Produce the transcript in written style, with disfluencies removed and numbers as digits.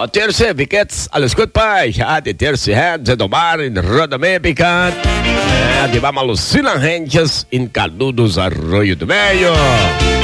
terça, Viquetes, alles gut, pai. Ja, die terça hand, do bar, in Rodamé, Picante. De vamos Lucina Renches, em Canudos, Arroio do Meio.